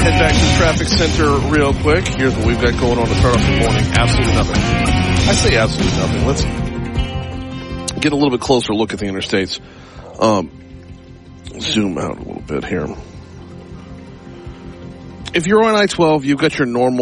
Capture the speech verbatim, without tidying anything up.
head back to the traffic center real quick. Here's what we've got going on to start off the morning. Absolutely nothing. I say absolutely nothing. Let's get a little bit closer look at the interstates. Um, zoom out a little bit here. If you're on I twelve, you've got your normal